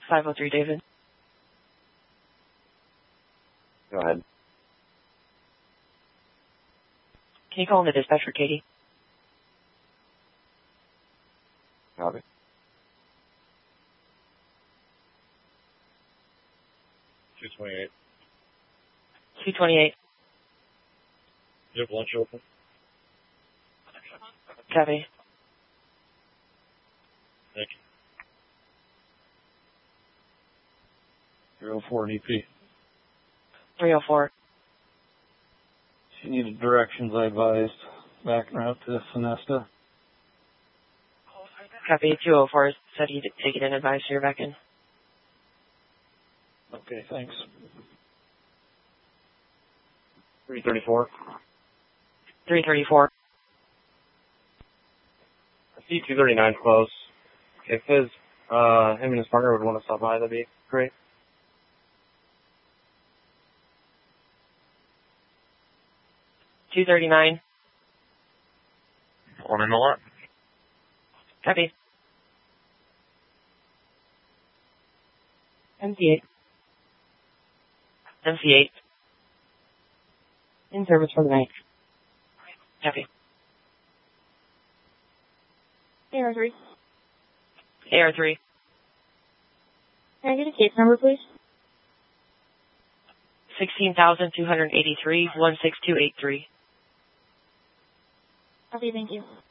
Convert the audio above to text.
503 David. Go ahead. Can you call in the dispatch for Katie? Copy. $228. 228. You have lunch open? Copy. Thank you. 304 DP. 304. She needed directions, I advised. Back and route to Sonesta. Copy. 204 said he'd take it in advice, so you're back in. Okay, thanks. 334. 334. I see 239 close. If him and his partner would want to stop by, that'd be great. $239. One in the lot. Copy. MC8. MC8. In service for the night. Copy. AR3. AR3. Can I get a case number, please? 16,283, 16283. Okay, thank you.